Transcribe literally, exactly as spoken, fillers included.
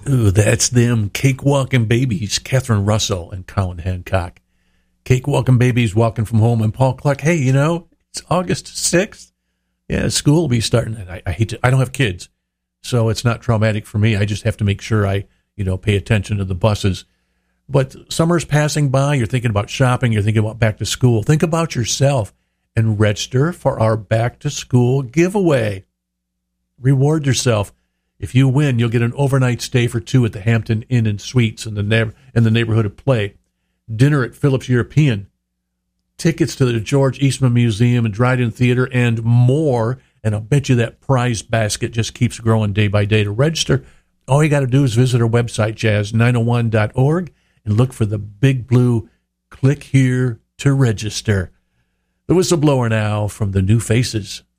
Ooh, that's them cakewalking babies, Catherine Russell and Colin Hancock. Cakewalking babies walking from home, and Paul Clark. Hey, you know, it's August sixth. Yeah, school will be starting. And I, I hate to, I don't have kids, so it's not traumatic for me. I just have to make sure I, you know, pay attention to the buses. But summer's passing by. You're thinking about shopping. You're thinking about back to school. Think about yourself and register for our back to school giveaway. Reward yourself. If you win, you'll get an overnight stay for two at the Hampton Inn and Suites in the ne- in the neighborhood of Play, dinner at Phillips European, tickets to the George Eastman Museum and Dryden Theater, and more. And I'll bet you that prize basket just keeps growing day by day. To register, all you got to do is visit our website, jazz nine oh one dot org, and look for the big blue click here to register. The whistleblower now from the New Faces.